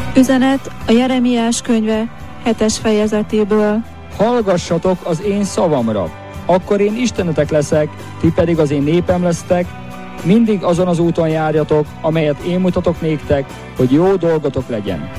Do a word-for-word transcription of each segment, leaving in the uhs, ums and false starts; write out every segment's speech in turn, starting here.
Üzenet a Jeremiás könyve hetes fejezetéből. Hallgassatok az én szavamra, akkor én Istenetek leszek, ti pedig az én népem lesztek, mindig azon az úton járjatok, amelyet én mutatok néktek, hogy jó dolgotok legyen.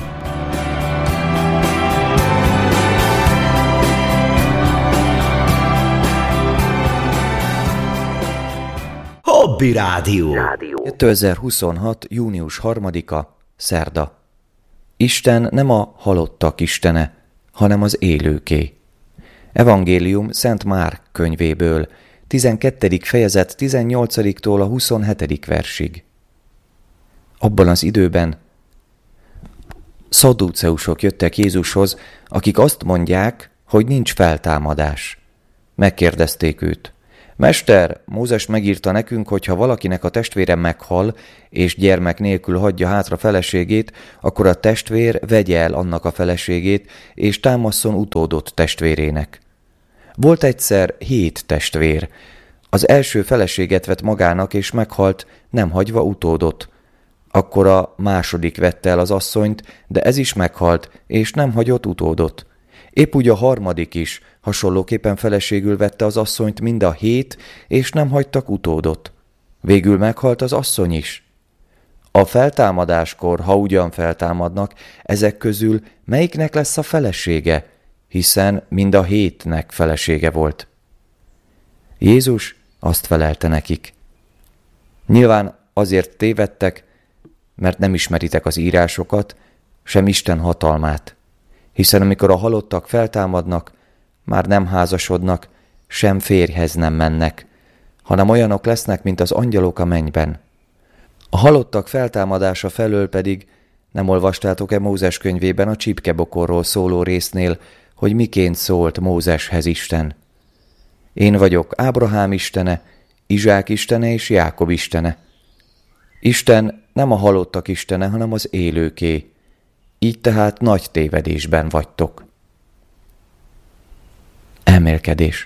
Hobby Rádió. kétezer-huszonhat. június harmadika. Szerda. Isten nem a halottak istene, hanem az élőké. Evangélium Szent Márk könyvéből, tizenkettedik fejezet tizennyolcadiktól a huszonhetedik versig. Abban az időben szadduceusok jöttek Jézushoz, akik azt mondják, hogy nincs feltámadás. Megkérdezték őt: Mester, Mózes megírta nekünk, hogy ha valakinek a testvére meghal, és gyermek nélkül hagyja hátra feleségét, akkor a testvér vegye el annak a feleségét, és támasszon utódot testvérének. Volt egyszer hét testvér. Az első feleséget vett magának, és meghalt, nem hagyva utódot. Akkor a második vette el az asszonyt, de ez is meghalt, és nem hagyott utódot. Épp úgy a harmadik is hasonlóképpen feleségül vette az asszonyt mind a hét, és nem hagytak utódot. Végül meghalt az asszony is. A feltámadáskor, ha ugyan feltámadnak, ezek közül melyiknek lesz a felesége, hiszen mind a hétnek felesége volt. Jézus azt felelte nekik: Nyilván azért tévedtek, mert nem ismeritek az írásokat, sem Isten hatalmát. Hiszen amikor a halottak feltámadnak, már nem házasodnak, sem férjhez nem mennek, hanem olyanok lesznek, mint az angyalok a mennyben. A halottak feltámadása felől pedig nem olvastátok-e Mózes könyvében a csipkebokorról szóló résznél, hogy miként szólt Mózeshez Isten? Én vagyok Ábrahám istene, Izsák istene és Jákob istene. Isten nem a halottak istene, hanem az élőké. Így tehát nagy tévedésben vagytok. Elmélkedés.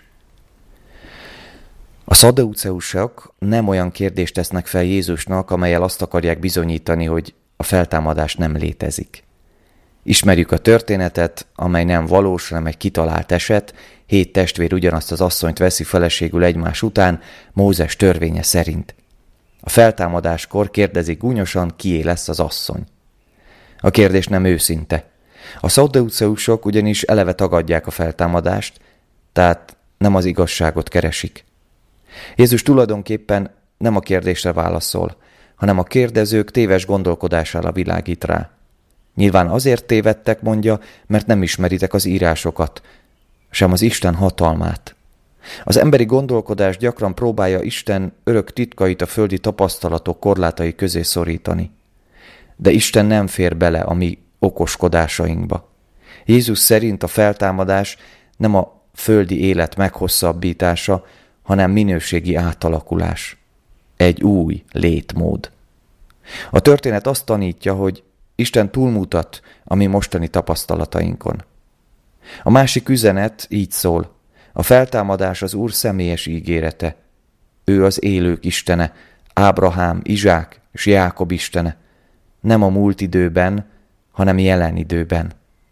A szadduceusok nem olyan kérdést tesznek fel Jézusnak, amellyel azt akarják bizonyítani, hogy a feltámadás nem létezik. Ismerjük a történetet, amely nem valós, hanem egy kitalált eset. Hét testvér ugyanazt az asszonyt veszi feleségül egymás után, Mózes törvénye szerint. A feltámadáskor kérdezik gúnyosan, kié lesz az asszony. A kérdés nem őszinte. A szadduceusok ugyanis eleve tagadják a feltámadást, tehát nem az igazságot keresik. Jézus tulajdonképpen nem a kérdésre válaszol, hanem a kérdezők téves gondolkodására világít rá. Nyilván azért tévedtek, mondja, mert nem ismeritek az írásokat, sem az Isten hatalmát. Az emberi gondolkodás gyakran próbálja Isten örök titkait a földi tapasztalatok korlátai közé szorítani. De Isten nem fér bele a mi okoskodásainkba. Jézus szerint a feltámadás nem a földi élet meghosszabbítása, hanem minőségi átalakulás. Egy új létmód. A történet azt tanítja, hogy Isten túlmutat a mi mostani tapasztalatainkon. A másik üzenet így szól: a feltámadás az Úr személyes ígérete. Ő az élők istene, Ábrahám, Izsák és Jákob istene. Nem a múlt időben, hanem jelen időben.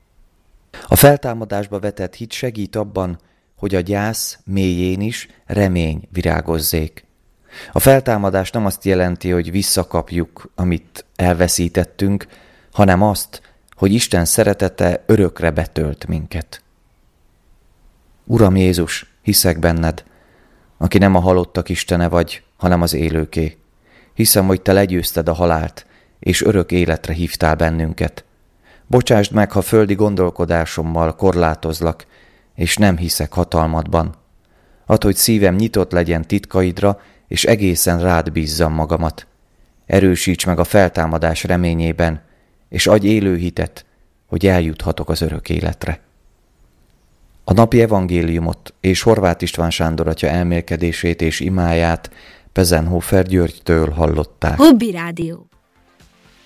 A feltámadásba vetett hit segít abban, hogy a gyász mélyén is remény virágozzék. A feltámadás nem azt jelenti, hogy visszakapjuk, amit elveszítettünk, hanem azt, hogy Isten szeretete örökre betölt minket. Uram Jézus, hiszek benned, aki nem a halottak istene vagy, hanem az élőké. Hiszem, hogy te legyőzted a halált, és örök életre hívtál bennünket. Bocsásd meg, ha földi gondolkodásommal korlátozlak, és nem hiszek hatalmadban. Add, hogy szívem nyitott legyen titkaidra, és egészen rád bízzam magamat. Erősíts meg a feltámadás reményében, és adj élő hitet, hogy eljuthatok az örök életre. A napi evangéliumot és Horváth István Sándor atya elmélkedését és imáját Pezenhofer Györgytől hallották. Hobby Rádió.